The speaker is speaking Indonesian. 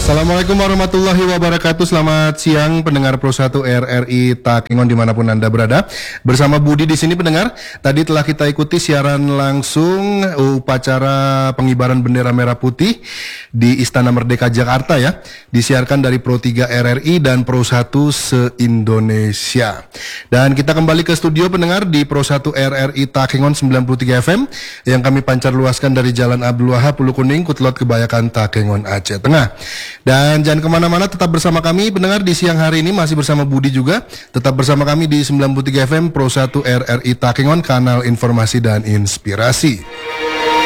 Assalamualaikum warahmatullahi wabarakatuh. Selamat siang pendengar Pro 1 RRI Takengon dimanapun Anda berada. Bersama Budi di sini pendengar. Tadi telah kita ikuti siaran langsung upacara pengibaran bendera merah putih di Istana Merdeka Jakarta ya. Disiarkan dari Pro 3 RRI dan Pro 1 se-Indonesia. Dan kita kembali ke studio pendengar di Pro 1 RRI Takengon 93 FM yang kami pancar luaskan dari Jalan Abdul Wahab, Pulau Kuning, Kutlot, Kebayakan, Takengon, Aceh Tengah. Dan jangan kemana-mana, tetap bersama kami pendengar di siang hari ini, masih bersama Budi juga. Tetap bersama kami di 93 FM Pro 1 RRI Takengon, kanal informasi dan inspirasi.